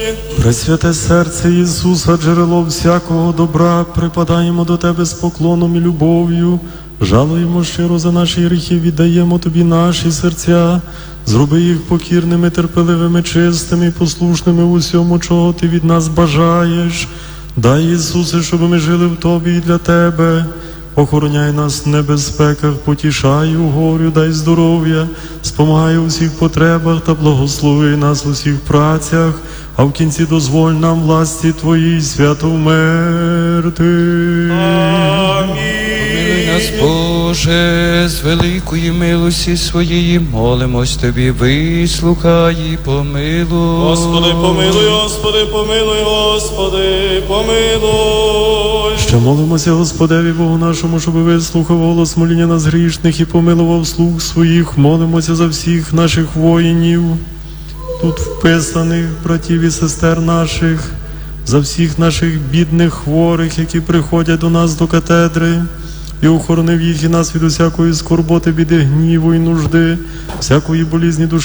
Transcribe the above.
Пресвяте серце Ісуса, джерело всякого добра, припадаємо до Тебе з поклоном і любов'ю, жалуємо щиро за наші гріхи, віддаємо Тобі наші серця, зроби їх покірними, терпеливими, чистими і послушними у всьому, чого Ти від нас бажаєш. Дай, Ісусе, щоб ми жили в Тобі і для Тебе. Охороняй нас в небезпеках, потішай у горю, дай здоров'я, спомагай у всіх потребах та благослови нас у всіх працях, а в кінці дозволь нам власті Твоїй свято вмерти. Помилуй нас, Боже, з великої милості Своєї, молимось Тобі, вислухай і помилуй. Господи, помилуй, Господи, помилуй, Господи, помилуй. Ще молимося Господеві Богу нашому, щоб вислухав голос моління нас грішних і помилував слуг своїх. Молимося за всіх наших воїнів, тут вписаних, братів і сестер наших, за всіх наших бідних хворих, які приходять до нас до катедри, і охоронив їх і нас від усякої скорботи, біди, гніву і нужди, всякої болізні душі